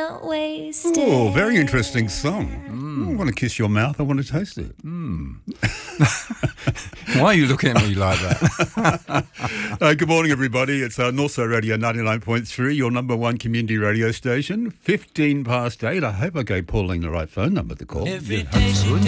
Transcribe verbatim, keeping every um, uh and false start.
not wasted. Oh, very interesting song. Mm. I want to kiss your mouth. I want to taste it. Mm. Why are you looking at me like that? uh, good morning, everybody. It's uh, Northside Radio ninety-nine point three, your number one community radio station. fifteen past eight. I hope I gave Pauline the right phone number to call. Every day she